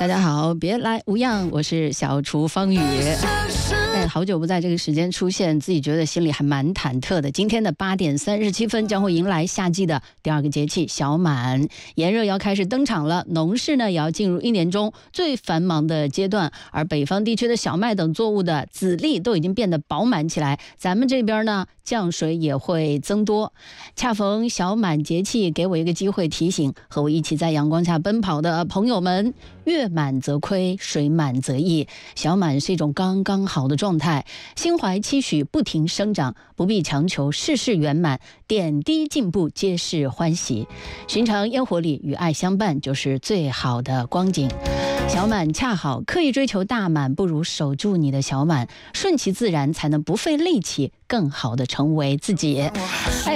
大家好，别来无恙，我是小厨方宇。好久不在这个时间出现，自己觉得心里还蛮忐忑的。今天的8点37分将会迎来夏季的第2个节气小满，炎热要开始登场了，农事呢也要进入1年中最繁忙的阶段，而北方地区的小麦等作物的籽粒都已经变得饱满起来，咱们这边呢降水也会增多。恰逢小满节气，给我一个机会提醒和我一起在阳光下奔跑的朋友们，月满则亏，水满则溢。小满是一种刚刚好的状态，心怀期许，不停生长，不必强求事事圆满，点滴进步皆是欢喜。寻常烟火里与爱相伴，就是最好的光景。小满恰好，刻意追求大满，不如守住你的小满，顺其自然，才能不费力气，更好的成为自己。